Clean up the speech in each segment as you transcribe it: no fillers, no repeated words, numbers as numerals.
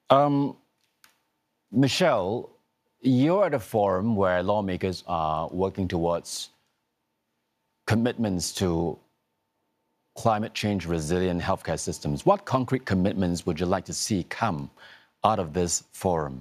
Michelle, you're at a forum where lawmakers are working towards commitments to climate change resilient healthcare systems. What concrete commitments would you like to see come out of this forum?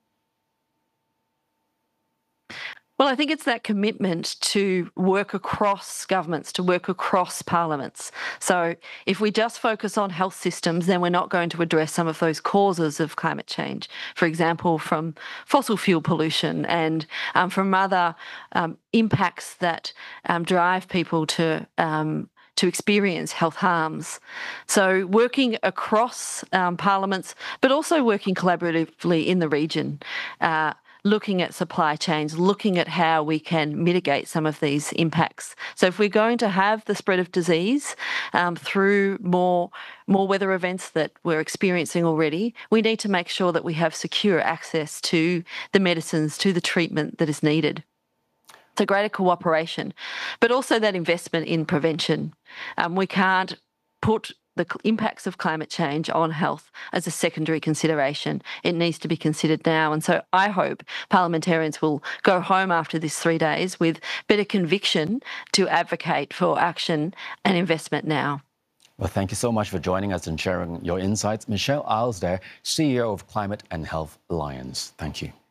Well, I think it's that commitment to work across governments, to work across parliaments. So if we just focus on health systems, then we're not going to address some of those causes of climate change. For example, from fossil fuel pollution and from other impacts that drive people to experience health harms. So working across parliaments, but also working collaboratively in the region, looking at supply chains, looking at how we can mitigate some of these impacts. So if we're going to have the spread of disease through more weather events that we're experiencing already, we need to make sure that we have secure access to the medicines, to the treatment that is needed. So greater cooperation, but also that investment in prevention. We can't put the impacts of climate change on health as a secondary consideration. It needs to be considered now. And so I hope parliamentarians will go home after this 3 days with better conviction to advocate for action and investment now. Well, thank you so much for joining us and sharing your insights. Michelle Aylesbury, CEO of Climate and Health Alliance. Thank you.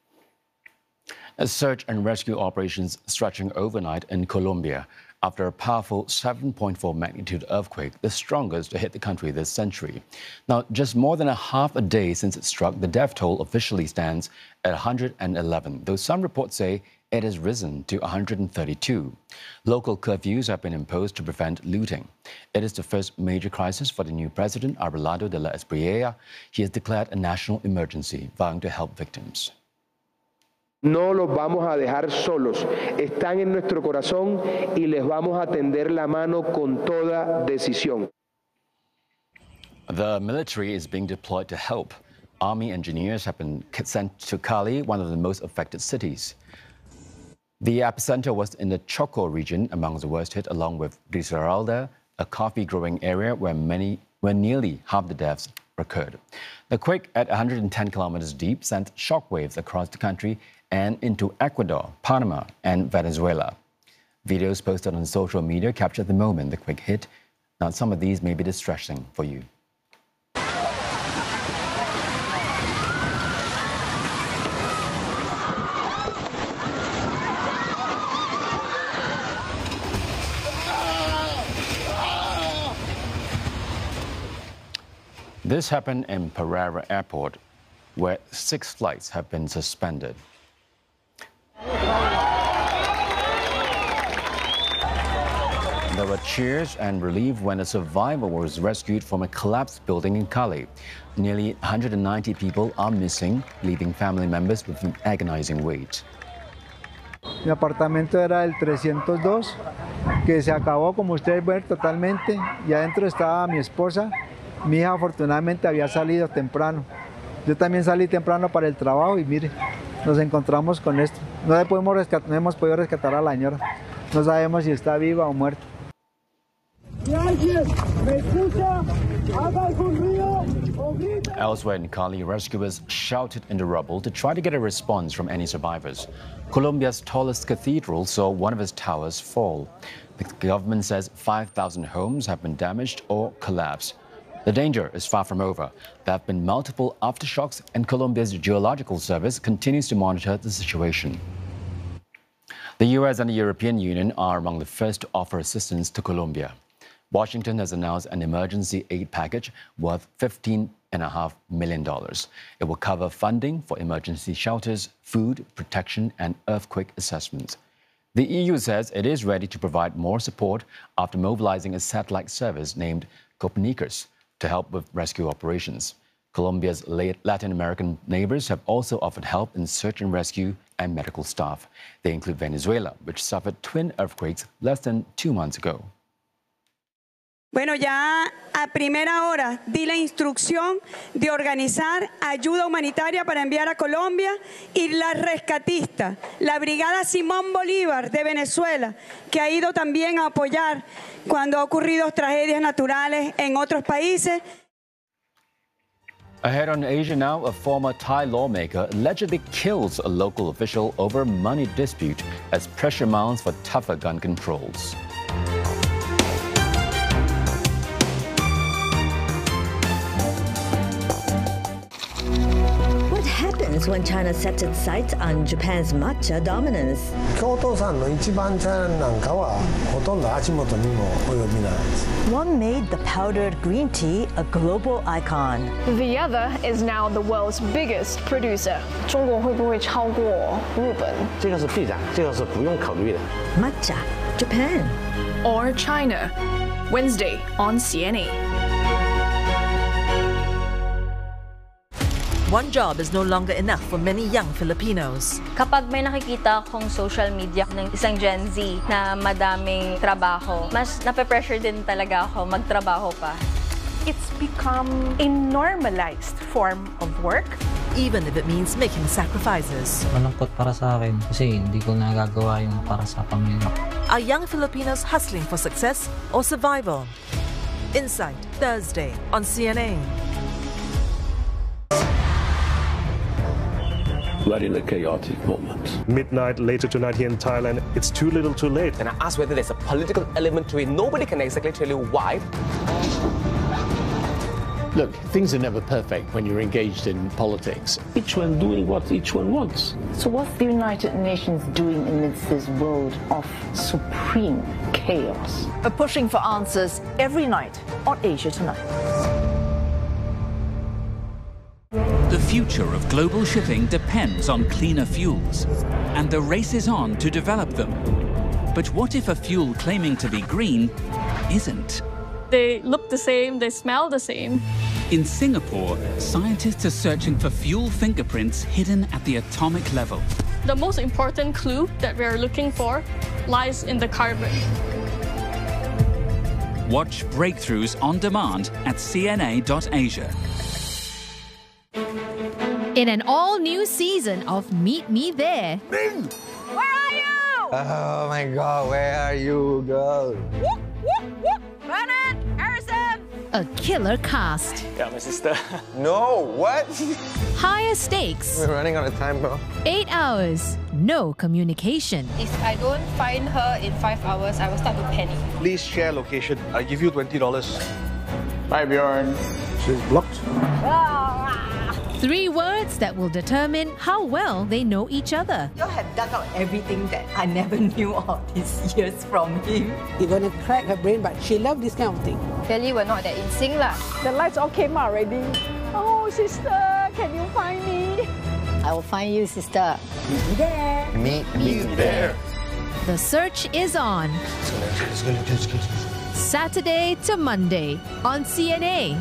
Search and rescue operations stretching overnight in Colombia after a powerful 7.4 magnitude earthquake, the strongest to hit the country this century. Now, just more than half a day since it struck, the death toll officially stands at 111, though some reports say it has risen to 132. Local curfews have been imposed to prevent looting. It is the first major crisis for the new president, Abelardo de la Espriella. He has declared a national emergency, vowing to help victims. No los vamos a dejar solos, están en nuestro corazón y les vamos a tender la mano con toda decisión. The military is being deployed to help. Army engineers have been sent to Cali, one of the most affected cities. The epicenter was in the Choco region, among the worst hit, along with Risaralda, a coffee-growing area where nearly half the deaths occurred. The quake at 110 kilometers deep sent shockwaves across the country and into Ecuador, Panama, and Venezuela. Videos posted on social media captured the moment the quake hit. Now, some of these may be distressing for you. This happened in Pereira Airport, where 6 flights have been suspended. There were cheers and relief when a survivor was rescued from a collapsed building in Cali. Nearly 190 people are missing, leaving family members with an agonizing wait. Mi apartamento era el 302, que se acabó, como ustedes ven, totalmente, y adentro estaba mi esposa. Mi hija afortunadamente había salido temprano. Yo también salí temprano para el trabajo y mire, nos encontramos con esto. No hemos podido rescatar a la señora. No sabemos si está viva o muerta. Elsewhere in Cali, rescuers shouted in the rubble to try to get a response from any survivors. Colombia's tallest cathedral saw one of its towers fall. The government says 5,000 homes have been damaged or collapsed. The danger is far from over. There have been multiple aftershocks, and Colombia's Geological Service continues to monitor the situation. The U.S. and the European Union are among the first to offer assistance to Colombia. Washington has announced an emergency aid package worth $15.5 million. It will cover funding for emergency shelters, food, protection, and earthquake assessments. The EU says it is ready to provide more support after mobilizing a satellite service named Copernicus to help with rescue operations. Colombia's Latin American neighbors have also offered help in search and rescue and medical staff. They include Venezuela, which suffered twin earthquakes less than 2 months ago. Bueno, ya a primera hora di la instrucción de organizar ayuda humanitaria para enviar a Colombia y la rescatista, la Brigada Simón Bolívar de Venezuela, que ha ido también a apoyar cuando ha ocurrido tragedias naturales en otros países. Ahead on Asia now, a former Thai lawmaker allegedly kills a local official over money dispute as pressure mounts for tougher gun controls. What happens when China sets its sights on Japan's matcha dominance? 京都産の一番茶なんかはほとんど足元にも及びない。 One made the powdered green tea a global icon. The other is now the world's biggest producer. 中国会不会超过日本？ 这个是必然，这个是不用考虑的。 Matcha, Japan. Or China? Wednesday on CNA. One job is no longer enough for many young Filipinos. Kapag may nakikita akong social media ng isang Gen Z na madaming trabaho, mas nape-pressure din talaga ako magtrabaho pa. It's become a normalized form of work. Even if it means making sacrifices. Malungkot para sa akin kasi hindi ko nagagawa yung para sa pamilya. Are young Filipinos hustling for success or survival? Insight, Thursday on CNA. We're in a chaotic moment. Midnight later tonight here in Thailand, it's too little too late. And I asked whether there's a political element to it. Nobody can exactly tell you why. Look, things are never perfect when you're engaged in politics. Each one doing what each one wants. So what's the United Nations doing amidst this world of supreme chaos? We're pushing for answers every night on Asia Tonight. The future of global shipping depends on cleaner fuels, and the race is on to develop them. But what if a fuel claiming to be green isn't? They look the same, they smell the same. In Singapore, scientists are searching for fuel fingerprints hidden at the atomic level. The most important clue that we're looking for lies in the carbon. Watch Breakthroughs on demand at cna.asia. In an all-new season of Meet Me There. Ming! Where are you? Oh my God, where are you, girl? Whoop, whoop, whoop! Bernard! Harrison! A killer cast. Yeah, my sister. No, what? Higher stakes. We're running out of time, bro. 8 hours. No communication. If I don't find her in 5 hours, I will start to panic. Please share location. I'll give you $20. Bye, Bjorn. She's blocked. 3 words that will determine how well they know each other. You have dug out everything that I never knew all these years from him. You're gonna crack her brain, but she loves this kind of thing. Clearly, we're not that in sync lah. The lights all came out already. Oh, sister, can you find me? I will find you, sister. Meet me there. Meet me there. The search is on. Saturday to Monday on CNA.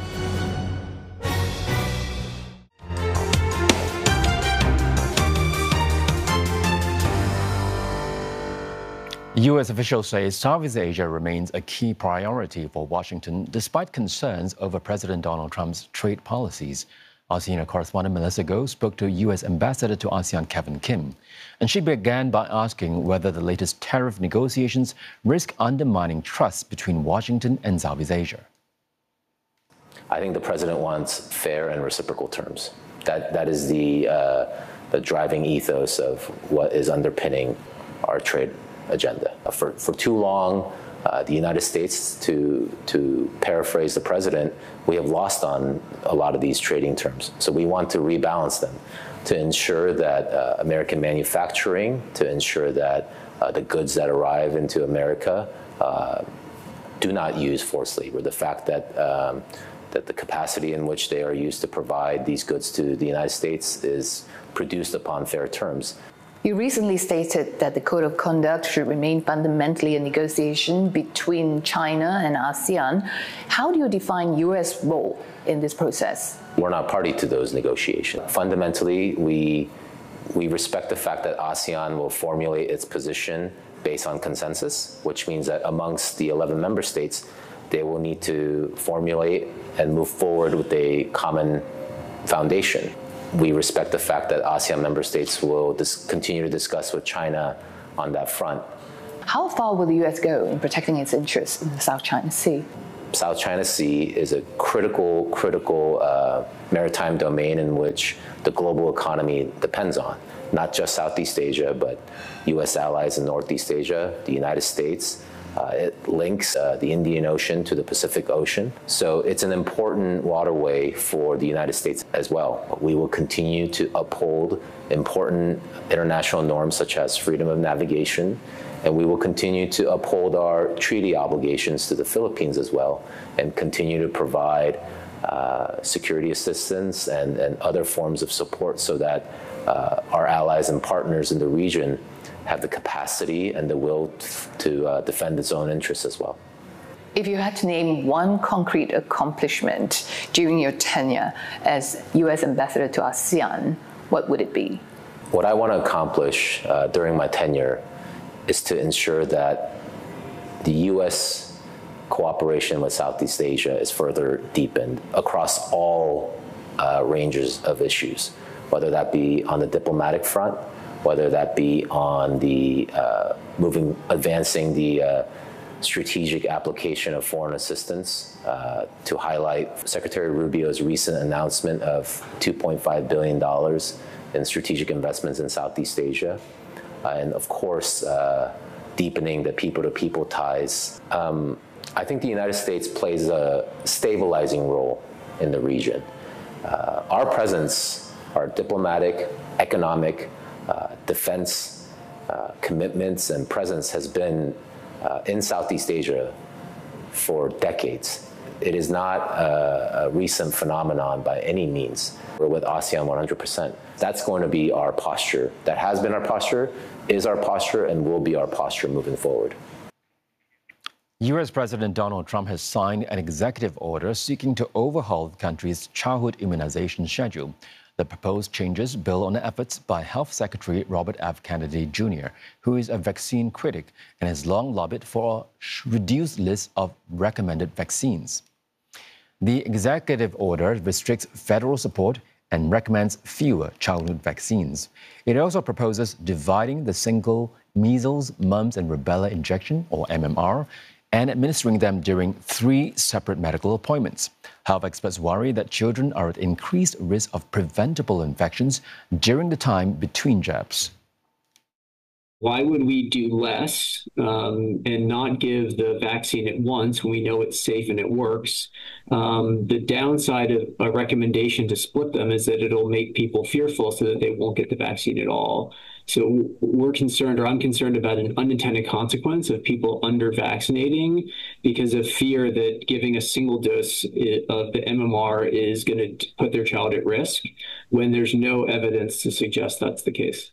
U.S. officials say Southeast Asia remains a key priority for Washington, despite concerns over President Donald Trump's trade policies. Our senior correspondent Melissa Goh spoke to U.S. Ambassador to ASEAN Kevin Kim, and she began by asking whether the latest tariff negotiations risk undermining trust between Washington and Southeast Asia. I think the president wants fair and reciprocal terms. That is the driving ethos of what is underpinning our trade agenda. For too long, the United States, to paraphrase the president, we have lost on a lot of these trading terms. So we want to rebalance them to ensure that American manufacturing, to ensure that the goods that arrive into America do not use forced labor. The fact that that the capacity in which they are used to provide these goods to the United States is produced upon fair terms. You recently stated that the Code of Conduct should remain fundamentally a negotiation between China and ASEAN. How do you define U.S. role in this process? We're not party to those negotiations. Fundamentally, we respect the fact that ASEAN will formulate its position based on consensus, which means that amongst the 11 member states, they will need to formulate and move forward with a common foundation. We respect the fact that ASEAN member states will continue to discuss with China on that front. How far will the U.S. go in protecting its interests in the South China Sea? South China Sea is a critical maritime domain in which the global economy depends on, not just Southeast Asia, but U.S. allies in Northeast Asia, the United States. It links the Indian Ocean to the Pacific Ocean. So it's an important waterway for the United States as well. We will continue to uphold important international norms such as freedom of navigation, and we will continue to uphold our treaty obligations to the Philippines as well, and continue to provide security assistance and other forms of support so that our allies and partners in the region have the capacity and the will to defend its own interests as well. If you had to name one concrete accomplishment during your tenure as U.S. ambassador to ASEAN, what would it be? What I want to accomplish during my tenure is to ensure that the U.S. cooperation with Southeast Asia is further deepened across all ranges of issues, whether that be on the diplomatic front, whether that be on the advancing the strategic application of foreign assistance, to highlight Secretary Rubio's recent announcement of $2.5 billion in strategic investments in Southeast Asia, and of course, deepening the people-to-people ties. I think the United States plays a stabilizing role in the region. Our presence, our diplomatic, economic, defense commitments and presence has been in Southeast Asia for decades. It is not a recent phenomenon by any means. We're with ASEAN 100%. That's going to be our posture. That has been our posture, is our posture, and will be our posture moving forward. U.S. President Donald Trump has signed an executive order seeking to overhaul the country's childhood immunization schedule. The proposed changes build on efforts by Health Secretary Robert F. Kennedy Jr., who is a vaccine critic and has long lobbied for a reduced list of recommended vaccines. The executive order restricts federal support and recommends fewer childhood vaccines. It also proposes dividing the single measles, mumps, and rubella injection, or MMR, and administering them during 3 separate medical appointments. Health experts worry that children are at increased risk of preventable infections during the time between jabs. Why would we do less and not give the vaccine at once when we know it's safe and it works? The downside of a recommendation to split them is that it'll make people fearful so that they won't get the vaccine at all. So we're concerned, or I'm concerned, about an unintended consequence of people under-vaccinating because of fear that giving a single dose of the MMR is going to put their child at risk when there's no evidence to suggest that's the case.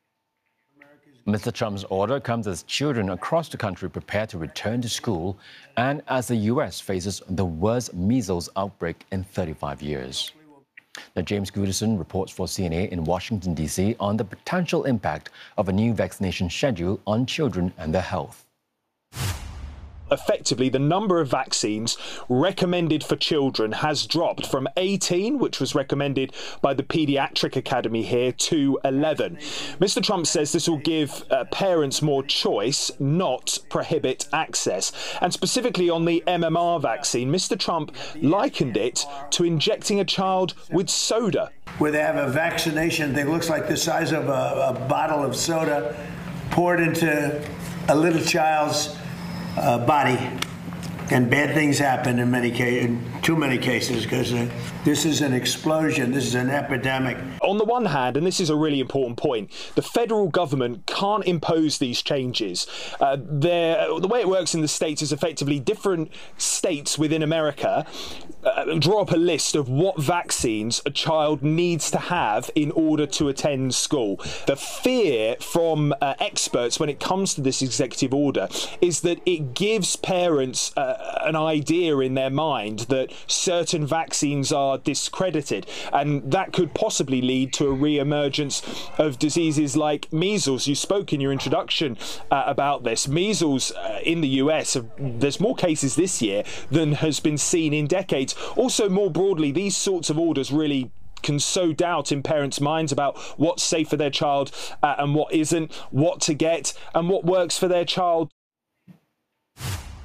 Mr. Trump's order comes as children across the country prepare to return to school and as the U.S. faces the worst measles outbreak in 35 years. Now, James Gooderson reports for CNA in Washington, D.C. on the potential impact of a new vaccination schedule on children and their health. Effectively, the number of vaccines recommended for children has dropped from 18, which was recommended by the Pediatric Academy here, to 11. Mr. Trump says this will give parents more choice, not prohibit access. And specifically on the MMR vaccine, Mr. Trump likened it to injecting a child with soda. Where they have a vaccination that looks like the size of a bottle of soda poured into a little child's body, and bad things happen in too many cases, because this is an explosion, this is an epidemic. On the one hand, and this is a really important point, the federal government can't impose these changes. The way it works in the States is effectively different states within America draw up a list of what vaccines a child needs to have in order to attend school. The fear from experts when it comes to this executive order is that it gives parents an idea in their mind that certain vaccines are discredited, and that could possibly lead to a re-emergence of diseases like measles. You spoke in your introduction about this. Measles in the US, there's more cases this year than has been seen in decades. Also, more broadly, these sorts of orders really can sow doubt in parents' minds about what's safe for their child and what isn't, what to get and what works for their child.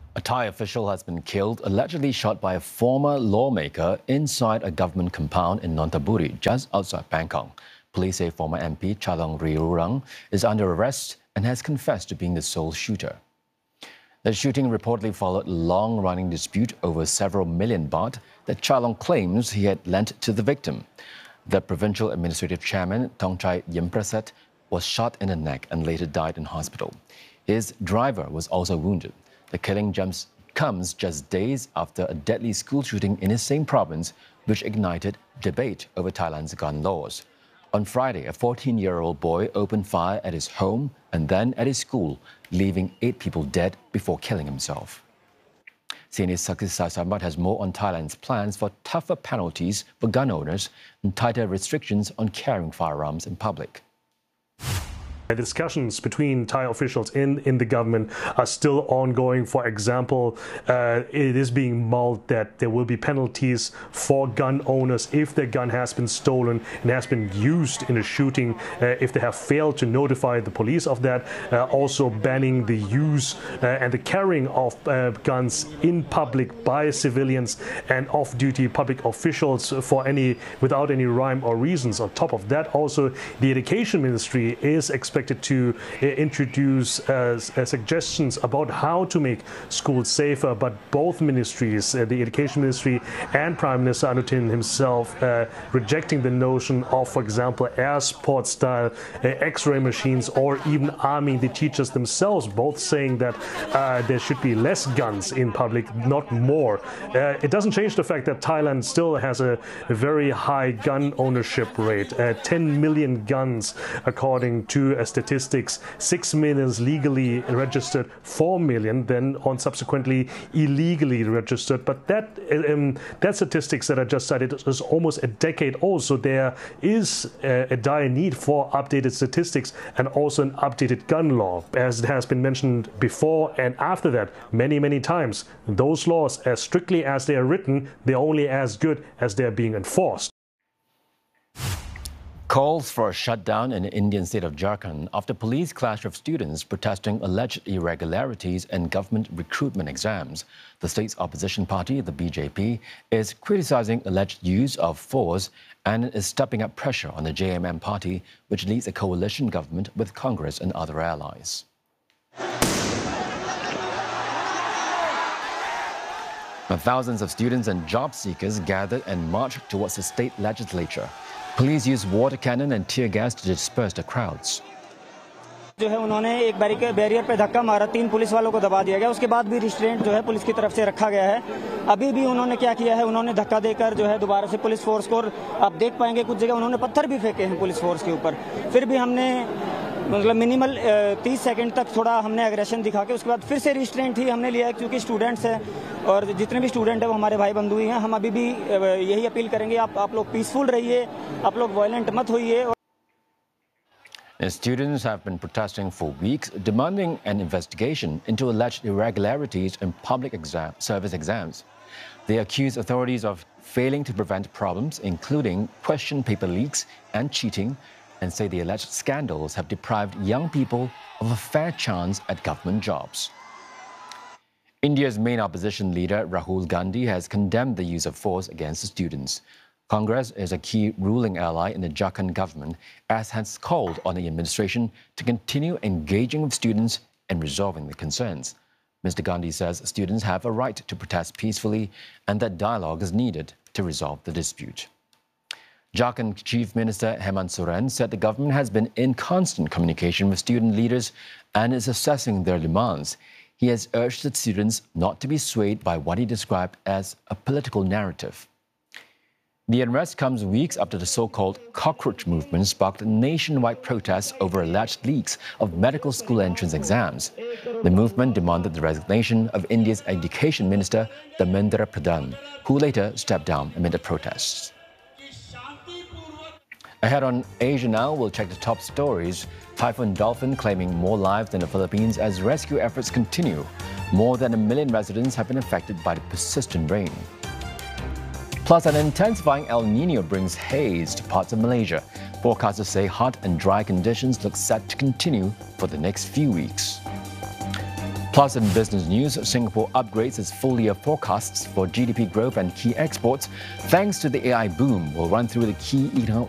A Thai official has been killed, allegedly shot by a former lawmaker inside a government compound in Nonthaburi, just outside Bangkok. Police say former MP Chalong Rirurang is under arrest and has confessed to being the sole shooter. The shooting reportedly followed a long-running dispute over several million baht that Chalong claims he had lent to the victim. The provincial administrative chairman, Thongchai Yimprasert, was shot in the neck and later died in hospital. His driver was also wounded. The killing comes just days after a deadly school shooting in his same province, which ignited debate over Thailand's gun laws. On Friday, a 14-year-old boy opened fire at his home and then at his school, leaving 8 people dead before killing himself. CNA's Sakis Saisamat has more on Thailand's plans for tougher penalties for gun owners and tighter restrictions on carrying firearms in public. Discussions between Thai officials in the government are still ongoing. For example, it is being mulled that there will be penalties for gun owners if their gun has been stolen and has been used in a shooting, if they have failed to notify the police of that. Also banning the use and the carrying of guns in public by civilians and off-duty public officials without any rhyme or reasons. On top of that, also the Education Ministry is expected to introduce suggestions about how to make schools safer, but both ministries, the Education Ministry and Prime Minister Anutin himself, rejecting the notion of, for example, air sport style X-ray machines or even arming the teachers themselves, both saying that there should be less guns in public, not more. It doesn't change the fact that Thailand still has a very high gun ownership rate, 10 million guns according to statistics, 6 million legally registered, 4 million then on subsequently illegally registered. But that statistics that I just cited is almost a decade old, so there is a dire need for updated statistics and also an updated gun law, as it has been mentioned before and after that many times. Those laws, as strictly as they are written, they're only as good as they're being enforced. Calls for a shutdown in the Indian state of Jharkhand after police clash of students protesting alleged irregularities in government recruitment exams. The state's opposition party, the BJP, is criticizing alleged use of force and is stepping up pressure on the JMM party, which leads a coalition government with Congress and other allies. Thousands of students and job seekers gathered and marched towards the state legislature. Police used water cannon and tear gas to disperse the crowds. जो है उन्होंने एक barrier पे धक्का मारा, 3 police वालों को दबा दिया गया, उसके बाद भी रिस्ट्रेंट जो है पुलिस की तरफ से रखा गया है। अभी भी उन्होंने क्या किया है, उन्होंने धक्का देकर जो है दोबारा से पुलिस फोर्स को, आप देख पाएंगे कुछ जगह उन्होंने पत्थर भी फेंके हैं पुलिस फोर्स के ऊपर। फिर भी हमने मतलब मिनिमल 30 सेकंड तक थोड़ा हमने एग्रेशन दिखा के उसके बाद फिर से रिस्ट्रेंट ही हमने लिया है, क्योंकि स्टूडेंट्स हैं और जितने भी स्टूडेंट हैं वो हमारे भाई बंधु ही हैं। हम अभी भी यही अपील करेंगे, आप लोग पीसफुल रहिए, आप लोग वायलेंट मत होइए। Students have been protesting for weeks, demanding an investigation into alleged irregularities in public service exams. They accuse authorities of failing to prevent problems, including question paper leaks and cheating, and say the alleged scandals have deprived young people of a fair chance at government jobs. India's main opposition leader, Rahul Gandhi, has condemned the use of force against the students. Congress is a key ruling ally in the Jharkhand government, as has called on the administration to continue engaging with students and resolving the concerns. Mr. Gandhi says students have a right to protest peacefully and that dialogue is needed to resolve the dispute. Jharkhand Chief Minister Hemant Soren said the government has been in constant communication with student leaders and is assessing their demands. He has urged the students not to be swayed by what he described as a political narrative. The unrest comes weeks after the so-called cockroach movement sparked nationwide protests over alleged leaks of medical school entrance exams. The movement demanded the resignation of India's Education Minister, Dharmendra Pradhan, who later stepped down amid the protests. Ahead on Asia Now, we'll check the top stories. Typhoon Dolphin claiming more lives than the Philippines as rescue efforts continue. More than 1 million residents have been affected by the persistent rain. Plus, an intensifying El Niño brings haze to parts of Malaysia. Forecasters say hot and dry conditions look set to continue for the next few weeks. Plus, in business news, Singapore upgrades its full-year forecasts for GDP growth and key exports thanks to the AI boom. We'll run through the key